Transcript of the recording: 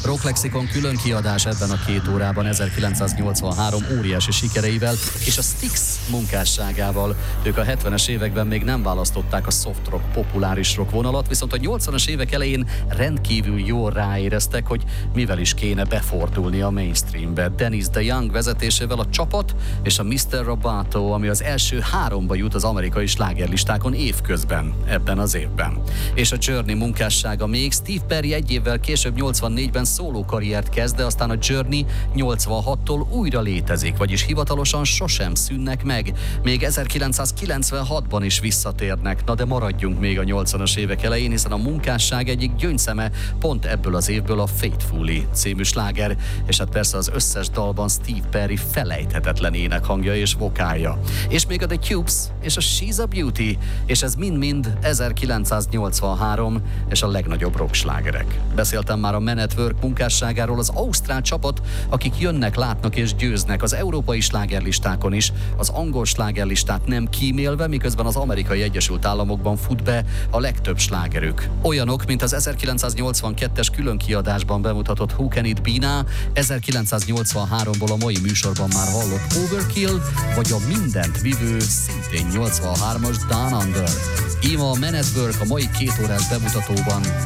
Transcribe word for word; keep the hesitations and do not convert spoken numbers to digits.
Rock Lexikon külön kiadás ebben a két órában ezerkilencszáznyolcvanhárom óriási sikereivel és a Styx munkásságával. Ők a hetvenes években még nem választották a soft rock, populáris rock vonalat, viszont a nyolcvanas évek elején rendkívül jól ráéreztek, hogy mivel is kéne befordulni a mainstreambe. Dennis DeYoung vezetésével a csapat és a miszter Roboto, ami az első háromba jut az amerikai slágerlistákon évközben ebben az évben. És a Journey munkássága még. Steve Perry egy évvel később nyolcvannégyben szóló karriert kezd, de aztán a Journey nyolcvanhattól újra létezik, vagyis hivatalosan sosem szűnnek meg. Még ezerkilencszázkilencvenhatban is visszatérnek. Na de maradjunk még a nyolcvanas évek elején, hiszen a munkásság egyik gyöngyszeme pont ebből az évből a Faithfully című sláger, és hát persze az összes dalban Steve Perry felejthetetlen énekhangja és vokálja. És még a The Cubes és a She's a Beauty, és ez mind-mind ezerkilencszáznyolcvanhárom és a legnagyobb rock slágerek. Beszéltem már a Men at Work munkásságáról, az ausztrál csapat, akik jönnek, látnak és győznek az európai slágerlistákon is, az angol slágerlistát nem kímélve, miközben az Amerikai Egyesült Államokban fut be a legtöbb slágerük. Olyanok, mint az ezerkilencszáznyolcvankettes különkiadásban bemutatott Who Can It Be Now, ezerkilencszáznyolcvanháromból a mai műsorban már hallott Overkill, vagy a mindent vivő, szintén nyolcvanhármas Down Under. Íme a Men at Work a mai két órás bemutatóban